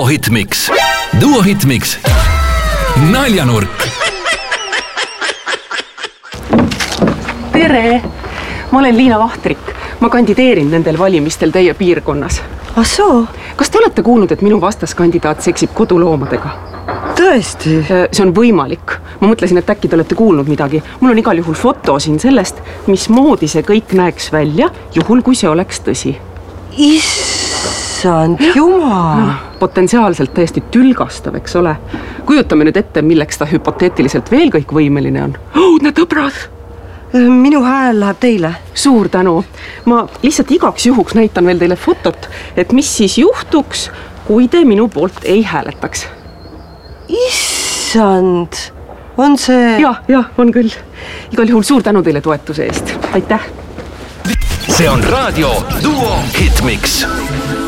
Hitmix. Duo Hitmix. Naljanurk. Tere! Ma olen Liina Vahtrik. Ma kandideerin nendel valimistel teie piirkonnas. Soo? Kas te olete kuulnud, et minu vastaskandidaat seksib koduloomadega? Tõesti? See on võimalik. Ma mõtlesin, et äkki te olete kuulnud midagi. Mul on igal juhul foto siin sellest, mismoodi see kõik näeks välja, juhul kui see oleks tõsi. Issand jumal! Potentsiaalselt täiesti tülgastav, eks ole. Kujutame nüüd ette, milleks ta hüpoteetiliselt veel kõik võimeline on. Õudne tõbras! Minu hääl läheb teile. Suur tänu. Ma lihtsalt igaks juhuks näitan veel teile fotot, et mis siis juhtuks, kui te minu poolt ei hääletaks. Issand, on see... Ja, on küll. Igal juhul suur tänu teile toetuse eest. Aitäh! See on raadio Duo Hitmix.